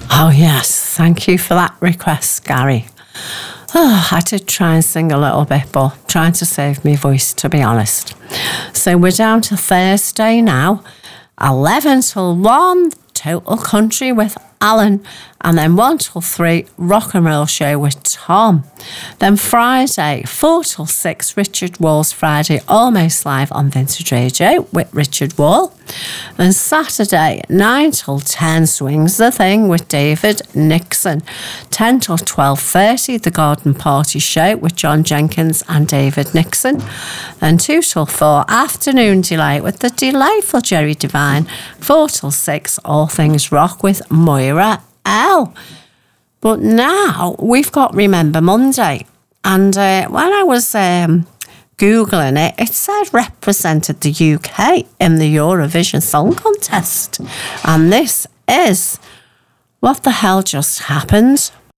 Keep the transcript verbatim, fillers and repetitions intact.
Oh, yes. Thank you for that request, Gary. Oh, I did try and sing a little bit, but trying to save my voice, to be honest. So we're down to Thursday now, eleven till one, Total Country with Alan, and then one till three, Rock and Roll Show with Tom. Then Friday, four till six, Richard Wall's Friday Almost Live on Vintage Radio with Richard Wall. Then Saturday, nine till ten, Swings the Thing with David Nixon. ten till twelve thirty, The Garden Party Show with John Jenkins and David Nixon. Then two till four, Afternoon Delight with the delightful Jerry Devine. four till six, All Things Rock with Moira L. But now we've got Remember Monday. And uh, when I was um, Googling it, it said represented the U K in the Eurovision Song Contest. And this is what the hell just happened.